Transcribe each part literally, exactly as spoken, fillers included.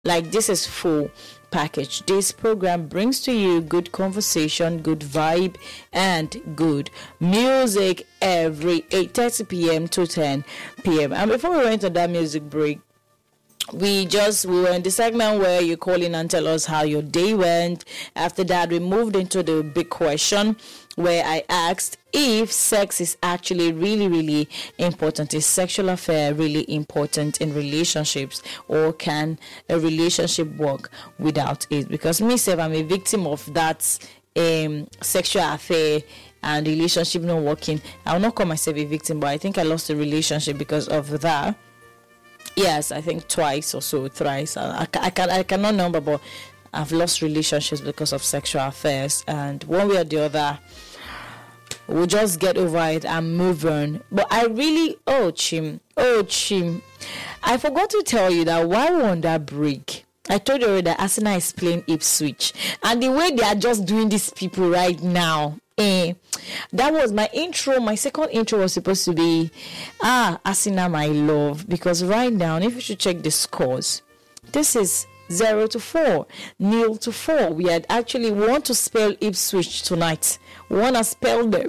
Like, this is full package. This program brings to you good conversation, good vibe, and good music every eight thirty p.m. to ten p.m. And before we went on that music break, we just we were in the segment where you call in and tell us how your day went. After that, we moved into the big question where I asked if sex is actually really really important. Is sexual affair really important in relationships, or can a relationship work without it? Because myself, I'm a victim of that um sexual affair and relationship not working. I will not call myself a victim, but I think I lost a relationship because of that. Yes, I think twice or so, thrice. I, I, I, can, I cannot remember, but I've lost relationships because of sexual affairs. And one way or the other, we'll just get over it and move on. But I really, oh, Chim, oh, Chim. I forgot to tell you that while we're on that break, I told you already that Arsenal is playing Ipswich. And the way they are just doing these people right now, Eh, that was my intro. My second intro was supposed to be ah Arsenal, my love, because right now, if you should check the scores, this is zero to four, nil to four. We had actually want to spell Ipswich tonight. We want to spell them.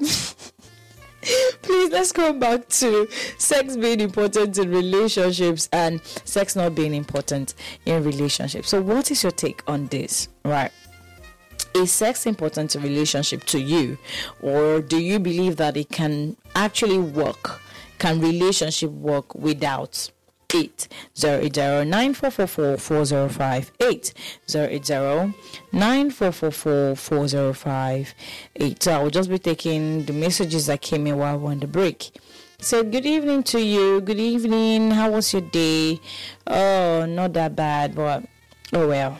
Please, let's go back to sex being important in relationships and sex not being important in relationships. So, what is your take on this? Right. Is sex important in relationship to you, or do you believe that it can actually work? Can relationship work without it? zero eight zero nine four four four four zero five eight zero eight zero nine four four four four zero five eight. So I will just be taking the messages that came in while we're on the break. So good evening to you. Good evening. How was your day? Oh, not that bad, but oh well.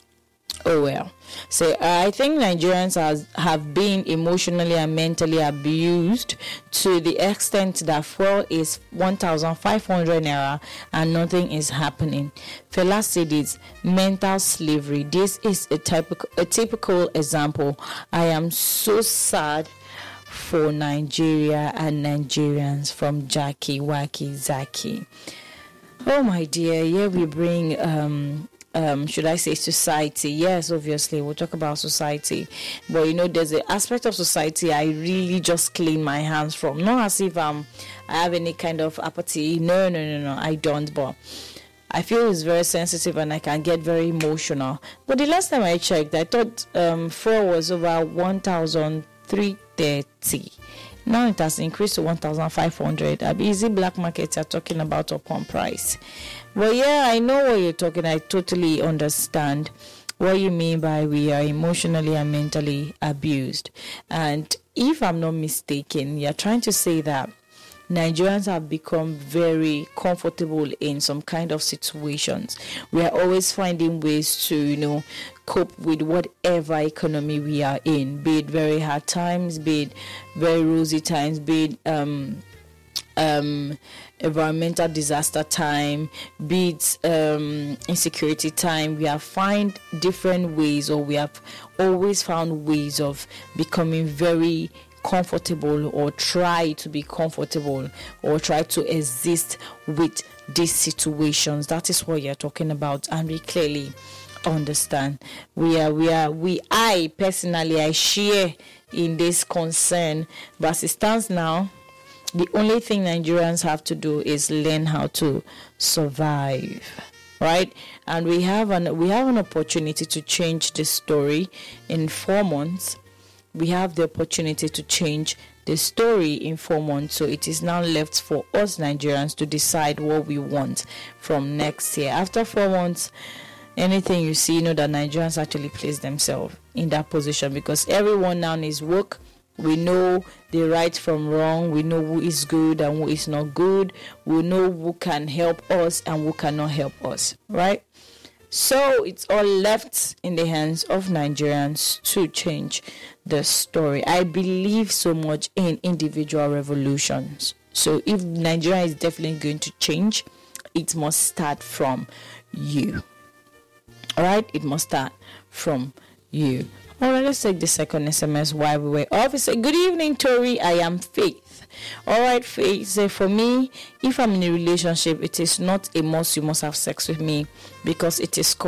Oh well. So I think Nigerians has, have been emotionally and mentally abused to the extent that fuel is one thousand five hundred naira and nothing is happening. Fela said it's mental slavery. This is a typical a typical example. I am so sad for Nigeria and Nigerians, from Jackie Waki Zaki. Oh my dear, here we bring um Um, should I say society? Yes, obviously we'll talk about society, but you know, there's an aspect of society I really just clean my hands from. Not as if um I have any kind of apathy. No, no, no, no, I don't. But I feel it's very sensitive and I can get very emotional. But the last time I checked, I thought um fuel was over one thousand three thirty. Now it has increased to one thousand five hundred. A busy black market you're talking about upon price. Well, yeah, I know what you're talking. I totally understand what you mean by we are emotionally and mentally abused. And if I'm not mistaken, you're trying to say that Nigerians have become very comfortable in some kind of situations. We are always finding ways to, you know, cope with whatever economy we are in, be it very hard times, be it very rosy times, be it um um environmental disaster time, be it um insecurity time. We have find different ways, or we have always found ways of becoming very comfortable, or try to be comfortable, or try to exist with these situations. That is what you're talking about, and we clearly understand. We are, we are, we. I personally, I share in this concern. But as it stands now, the only thing Nigerians have to do is learn how to survive, right? And we have an we have an opportunity to change the story in four months. We have the opportunity to change the story in four months. So it is now left for us Nigerians to decide what we want from next year. After four months, anything you see, you know that Nigerians actually place themselves in that position, because everyone now is woke. We know the right from wrong. We know who is good and who is not good. We know who can help us and who cannot help us, right? So it's all left in the hands of Nigerians to change the story. I believe so much in individual revolutions. So if Nigeria is definitely going to change, it must start from you. All right? It must start from you. All right, let's take the second S M S while we were off. It said, good evening, Tori. I am Faith. All right, Faith. Say, for me, if I'm in a relationship, it is not a must. You must have sex with me because it is called